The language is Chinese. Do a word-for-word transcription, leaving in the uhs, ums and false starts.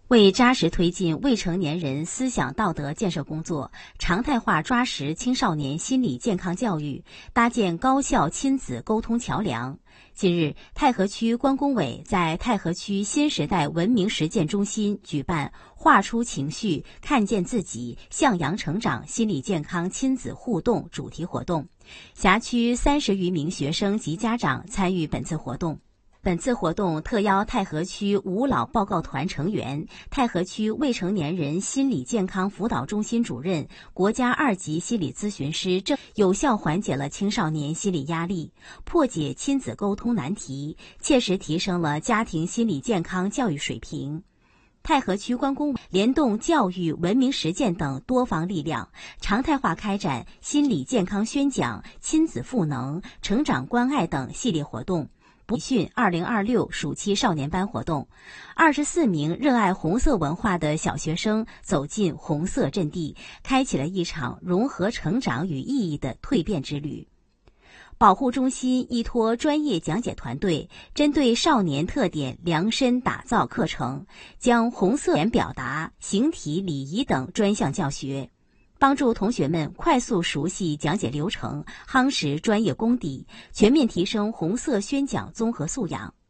为扎实推进未成年人思想道德建设工作，常态化抓实青少年心理健康教育，搭建高效亲子沟通桥梁。近日，太和区关工委在太和区新时代文明实践中心举办“画出情绪，看见自己，向阳成长”心理健康亲子互动主题活动，辖区三十余名学生及家长参与本次活动。本次活动特邀太和区五老报告团成员、太和区未成年人心理健康辅导中心主任、国家二级心理咨询师，这有效缓解了青少年心理压力，破解亲子沟通难题，切实提升了家庭心理健康教育水平。太和区关工委联动教育、文明实践等多方力量，常态化开展心理健康宣讲、亲子赋能、成长关爱等系列活动。培训二零二六暑期少年班活动，二十四名热爱红色文化的小学生走进红色阵地，开启了一场融合成长与意义的蜕变之旅。保护中心依托专业讲解团队，针对少年特点量身打造课程，将红色言表达、形体礼仪等专项教学，帮助同学们快速熟悉讲解流程，夯实专业功底，全面提升红色宣讲综合素养。